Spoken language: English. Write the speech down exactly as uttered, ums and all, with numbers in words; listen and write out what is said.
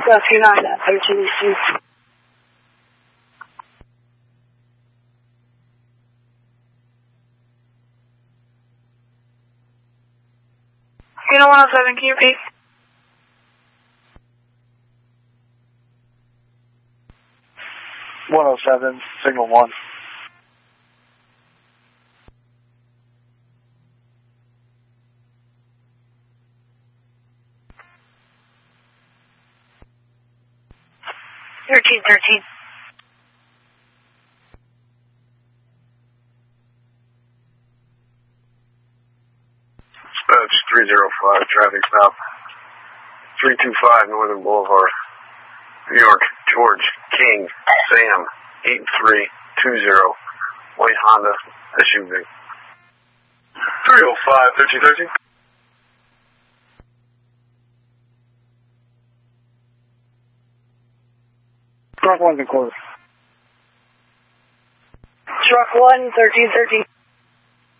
Go two nine at thirteen two. Kilo one oh seven, can you repeat? one oh seven, signal one. Thirteen thirteen. Dispatch three zero five, traffic stop three two five Northern Boulevard, New York. George King Sam eight three two zero, white Honda S U V. three oh five, thirteen thirteen. Truck one's in quarter. Truck one, thirteen thirteen.